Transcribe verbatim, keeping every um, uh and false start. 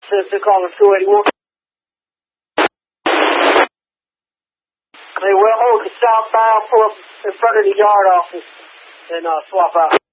They're calling two eighty-one. They will hold the southbound, pull up in front of the yard office and uh, swap out.